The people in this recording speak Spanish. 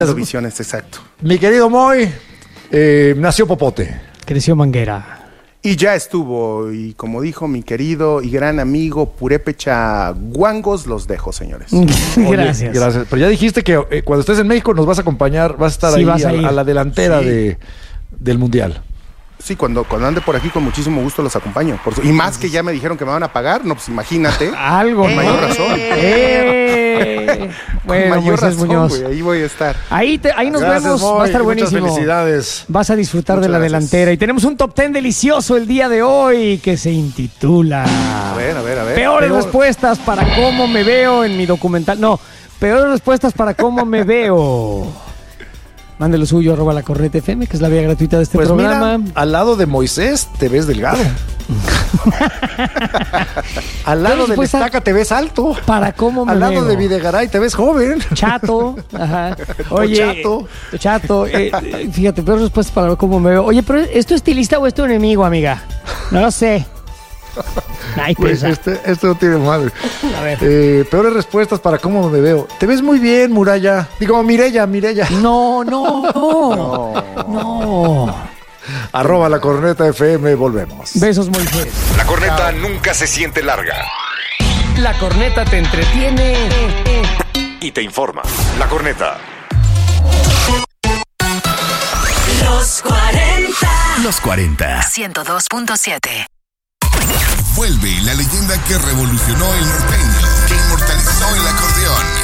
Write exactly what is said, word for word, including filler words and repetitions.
Las visiones, exacto. Mi querido Moy, eh, nació popote. Creció manguera. Y ya estuvo, y como dijo mi querido y gran amigo Purépecha Guangos, los dejo, señores. Oye, Gracias. Gracias. Pero ya dijiste que eh, cuando estés en México nos vas a acompañar, vas a estar Sí, ahí vas a, a ir. a la delantera Sí. de, del Mundial. Sí, cuando, cuando ande por aquí con muchísimo gusto los acompaño. Por su- y más que ya me dijeron que me van a pagar, no, pues imagínate. Algo, Con ¿no? mayor razón. Eh. Con Bueno, mayor Moisés razón, Muñoz. güey, ahí voy a estar. Ahí, te- ahí nos Gracias, vemos, Moy, va a estar y muchas buenísimo. felicidades. Vas a disfrutar Muchas de la gracias. delantera. Y tenemos un top ten delicioso el día de hoy que se intitula A ver, a ver, a ver. Peores Peor. respuestas para cómo me veo en mi documental. No, peores respuestas para cómo me veo. Mande lo suyo, arroba la Corneta F M, que es la vía gratuita de este Pues programa. mira, al lado de Moisés te ves delgado. Al lado de respuesta? Estaca te ves alto. Para cómo me Al lado veo. de Videgaray te ves joven. Chato, ajá. O Oye, chato. eh, chato, eh, eh, fíjate, peor respuesta para cómo me veo. Oye, pero ¿es tu estilista o es tu enemigo, amiga? No lo sé. Ay, Pues pesa. este, este no tiene madre. A ver. Eh, peores respuestas para cómo me veo. Te ves muy bien, Muralla. Digo, Mirella, Mirella. No, no, no. No. Arroba la Corneta F M, volvemos. Besos, Moisés. La corneta nunca se siente larga La corneta te entretiene. y te informa. La corneta. Los cuarenta. Los cuarenta. ciento dos punto siete. Vuelve la leyenda que revolucionó el norteño, que inmortalizó el acordeón.